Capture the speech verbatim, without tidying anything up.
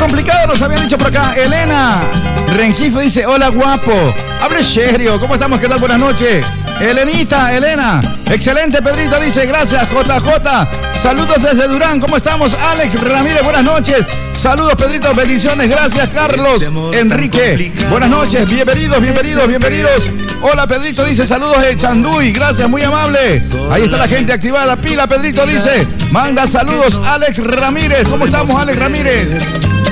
complicado, nos habían dicho por acá. Elena Rengifo dice, hola guapo. Hable serio, ¿cómo estamos? ¿Qué tal? Buenas noches. Elenita, Elena. Excelente, Pedrito, dice, gracias, J J. Saludos desde Durán, ¿cómo estamos? Alex Ramírez, buenas noches. Saludos, Pedrito, bendiciones, gracias, Carlos. Enrique, buenas noches, bienvenidos, bienvenidos, bienvenidos. Hola, Pedrito, dice, saludos de Chanduy, gracias, muy amable. Ahí está la gente activada, pila, Pedrito, dice, manda saludos, Alex Ramírez. ¿Cómo estamos, Alex Ramírez?